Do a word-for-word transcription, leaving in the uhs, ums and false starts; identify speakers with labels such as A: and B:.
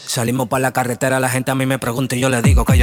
A: Salimos pa' la carretera, la gente a mí me pregunta y yo le digo que yo